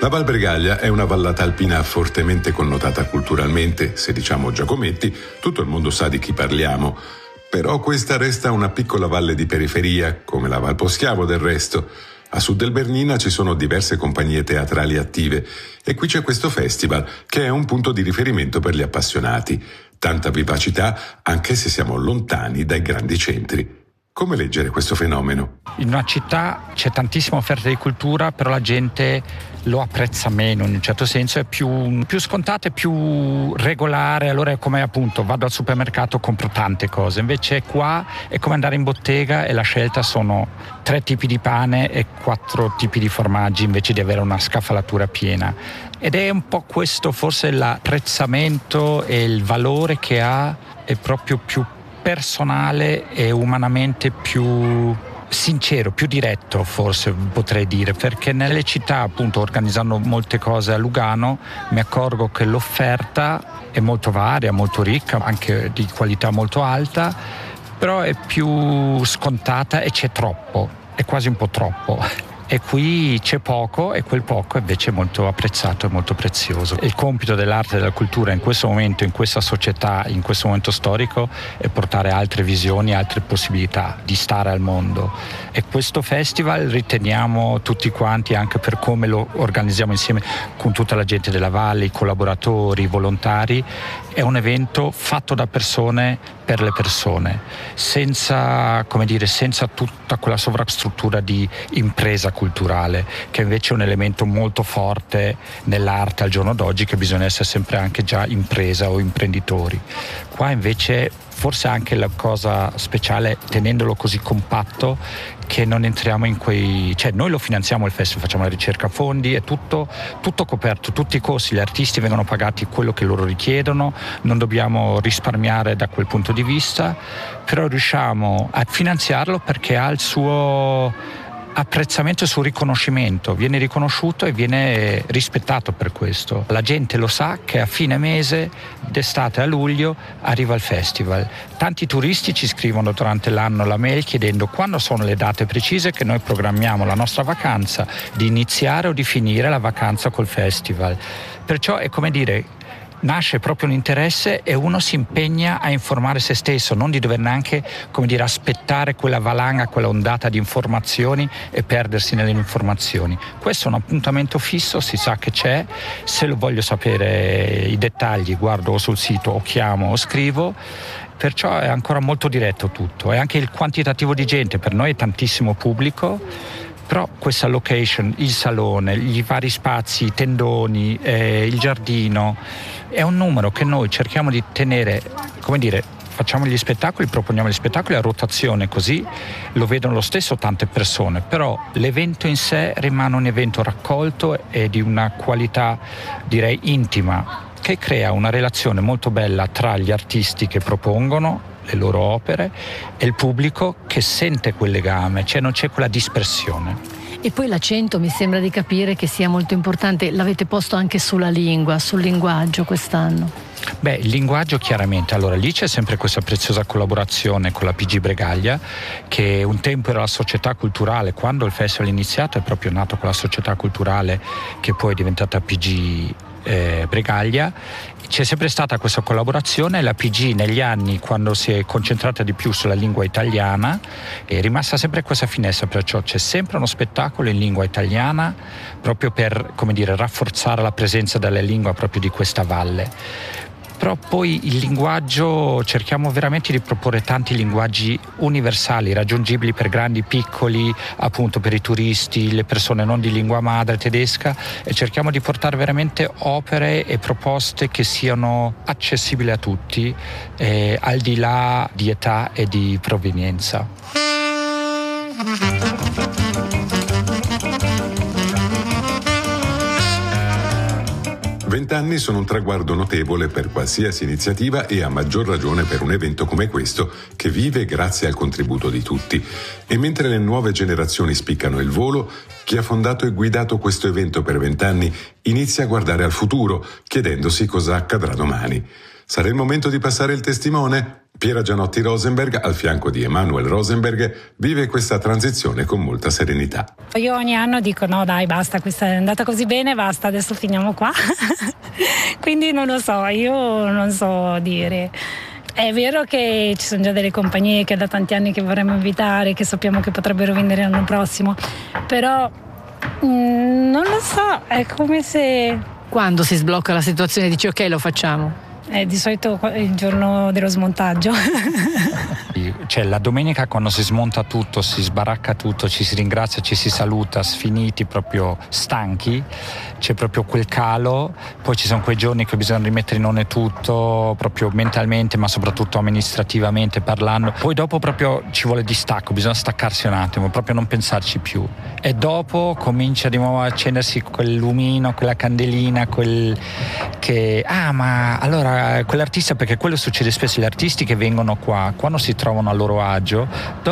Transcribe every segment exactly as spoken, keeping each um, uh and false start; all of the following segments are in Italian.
La Val Bregaglia è una vallata alpina fortemente connotata culturalmente. Se diciamo Giacometti, tutto il mondo sa di chi parliamo. Però questa resta una piccola valle di periferia, come la Val Poschiavo del resto. A sud del Bernina ci sono diverse compagnie teatrali attive e qui c'è questo festival che è un punto di riferimento per gli appassionati. Tanta vivacità anche se siamo lontani dai grandi centri. Come leggere questo fenomeno? In una città c'è tantissima offerta di cultura, però la gente lo apprezza meno, in un certo senso è più, più scontato, è più regolare, allora è come appunto vado al supermercato, compro tante cose, invece qua è come andare in bottega e la scelta sono tre tipi di pane e quattro tipi di formaggi invece di avere una scaffalatura piena. Ed è un po' questo forse l'apprezzamento e il valore che ha, è proprio più personale e umanamente più sincero, più diretto forse potrei dire, perché nelle città appunto organizzando molte cose a Lugano mi accorgo che l'offerta è molto varia, molto ricca, anche di qualità molto alta, però è più scontata e c'è troppo, è quasi un po' troppo. E qui c'è poco e quel poco invece è molto apprezzato e molto prezioso. Il compito dell'arte e della cultura in questo momento, in questa società, in questo momento storico è portare altre visioni, altre possibilità di stare al mondo. E questo festival riteniamo tutti quanti, anche per come lo organizziamo insieme con tutta la gente della Valle, i collaboratori, i volontari, è un evento fatto da persone per le persone, senza, come dire, senza tutta quella sovrastruttura di impresa culturale, che invece è un elemento molto forte nell'arte al giorno d'oggi, che bisogna essere sempre anche già impresa o imprenditori. Qua invece forse anche la cosa speciale, tenendolo così compatto, che non entriamo in quei, cioè noi lo finanziamo il festival, facciamo la ricerca fondi, è tutto, tutto coperto, tutti i costi, gli artisti vengono pagati quello che loro richiedono, non dobbiamo risparmiare da quel punto di vista, però riusciamo a finanziarlo perché ha il suo apprezzamento e sul riconoscimento, viene riconosciuto e viene rispettato per questo. La gente lo sa che a fine mese, d'estate a luglio, arriva il festival. Tanti turisti ci scrivono durante l'anno la mail chiedendo quando sono le date precise che noi programmiamo la nostra vacanza, di iniziare o di finire la vacanza col festival. Perciò è come dire, nasce proprio un interesse e uno si impegna a informare se stesso, non di dover neanche, come dire, aspettare quella valanga, quella ondata di informazioni e perdersi nelle informazioni. Questo è un appuntamento fisso, si sa che c'è, se lo voglio sapere i dettagli guardo o sul sito o chiamo o scrivo. Perciò è ancora molto diretto tutto, e anche il quantitativo di gente per noi è tantissimo pubblico. Però questa location, il salone, i vari spazi, i tendoni, eh, il giardino, è un numero che noi cerchiamo di tenere, come dire, facciamo gli spettacoli, proponiamo gli spettacoli a rotazione, così lo vedono lo stesso tante persone, però l'evento in sé rimane un evento raccolto e di una qualità, direi, intima, che crea una relazione molto bella tra gli artisti che propongono le loro opere e il pubblico che sente quel legame, cioè non c'è quella dispersione. E poi l'accento mi sembra di capire che sia molto importante, l'avete posto anche sulla lingua, sul linguaggio quest'anno. Beh, il linguaggio chiaramente, allora lì c'è sempre questa preziosa collaborazione con la P G Bregaglia, che un tempo era la società culturale, quando il festival è iniziato è proprio nato con la società culturale che poi è diventata P G eh, Bregaglia. C'è sempre stata questa collaborazione, la P G negli anni, quando si è concentrata di più sulla lingua italiana, è rimasta sempre questa finestra, perciò c'è sempre uno spettacolo in lingua italiana proprio per, come dire, rafforzare la presenza della lingua proprio di questa valle. Però poi il linguaggio, cerchiamo veramente di proporre tanti linguaggi universali, raggiungibili per grandi, piccoli, appunto per i turisti, le persone non di lingua madre tedesca, e cerchiamo di portare veramente opere e proposte che siano accessibili a tutti, eh, al di là di età e di provenienza. Vent'anni sono un traguardo notevole per qualsiasi iniziativa e a maggior ragione per un evento come questo che vive grazie al contributo di tutti. E mentre le nuove generazioni spiccano il volo, chi ha fondato e guidato questo evento per vent'anni inizia a guardare al futuro, chiedendosi cosa accadrà domani. Sarà il momento di passare il testimone? Piera Gianotti Rosenberg, al fianco di Emanuel Rosenberg, vive questa transizione con molta serenità. Io ogni anno dico no dai basta, questa è andata così bene, basta, adesso finiamo qua. Quindi non lo so, io non so dire. È vero che ci sono già delle compagnie che da tanti anni che vorremmo invitare, che sappiamo che potrebbero vendere l'anno prossimo, però mm, non lo so, è come se... Quando si sblocca la situazione dici ok, lo facciamo? Eh, di solito il giorno dello smontaggio. Cioè la domenica quando si smonta tutto, si sbaracca tutto, ci si ringrazia, ci si saluta, sfiniti, proprio stanchi, c'è proprio quel calo, poi ci sono quei giorni che bisogna rimettere in ordine tutto, proprio mentalmente ma soprattutto amministrativamente parlando, poi dopo proprio ci vuole distacco, bisogna staccarsi un attimo, proprio non pensarci più, e dopo comincia di nuovo a accendersi quel lumino, quella candelina, quel che ah ma allora quell'artista, perché quello succede spesso, gli artisti che vengono qua quando si trovano a loro agio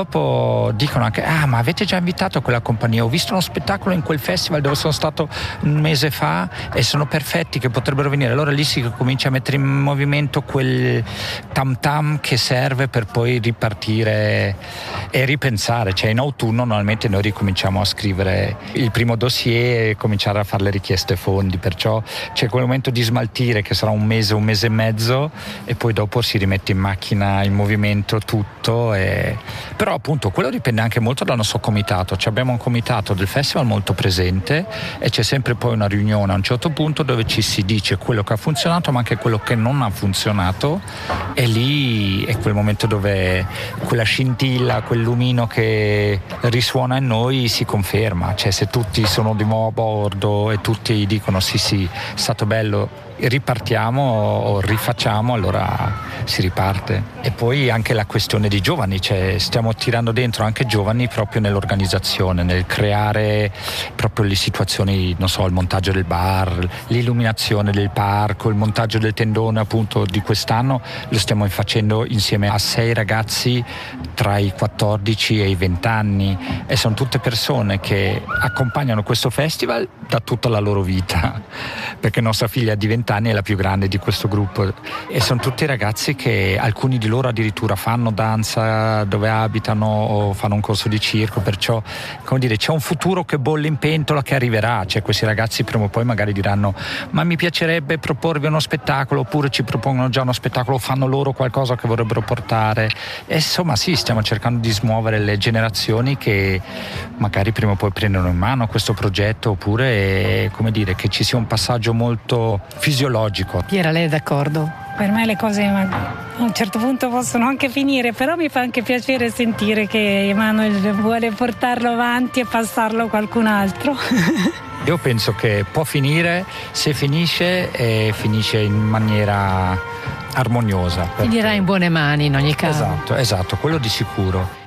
dopo dicono anche ah ma avete già invitato quella compagnia, ho visto uno spettacolo in quel festival dove sono stato un mese fa e sono perfetti che potrebbero venire, allora lì si comincia a mettere in movimento quel tam tam che serve per poi ripartire e ripensare, cioè in autunno normalmente noi ricominciamo a scrivere il primo dossier e cominciare a fare le richieste fondi, perciò c'è quel momento di smaltire che sarà un mese, un mese e mezzo e poi dopo si rimette in macchina in movimento tutto e... però appunto quello dipende anche molto dal nostro comitato, cioè abbiamo un comitato del festival molto presente e c'è sempre poi una riunione a un certo punto dove ci si dice quello che ha funzionato ma anche quello che non ha funzionato e lì è quel momento dove quella scintilla, quel lumino che risuona in noi si conferma, cioè se tutti sono di nuovo a bordo e tutti dicono sì sì è stato bello, ripartiamo o rifacciamo, allora si riparte. E poi anche la questione dei giovani, cioè stiamo tirando dentro anche giovani proprio nell'organizzazione, nel creare proprio le situazioni, non so, il montaggio del bar, l'illuminazione del parco, il montaggio del tendone appunto di quest'anno lo stiamo facendo insieme a sei ragazzi tra i quattordici e i venti anni e sono tutte persone che accompagnano questo festival da tutta la loro vita, perché nostra figlia di venti anni è la più grande di questo gruppo e sono tutti ragazzi che alcuni di loro addirittura fanno danza dove abitano o fanno un corso di circo, perciò come dire c'è un futuro che bolle in pentola che arriverà, cioè questi ragazzi prima o poi magari diranno ma mi piacerebbe proporvi uno spettacolo, oppure ci propongono già uno spettacolo, fanno loro qualcosa che vorrebbero portare e insomma sì, stiamo cercando di smuovere le generazioni che magari prima o poi prendono in mano questo progetto, oppure come dire che ci sia un passaggio molto fisiologico. Piera, lei è d'accordo? Per me le cose a un certo punto possono anche finire, però mi fa anche piacere sentire che Emanuel vuole portarlo avanti e passarlo a qualcun altro. Io penso che può finire, se finisce e finisce in maniera armoniosa. Finirà in buone mani in ogni caso. Esatto, esatto, quello di sicuro.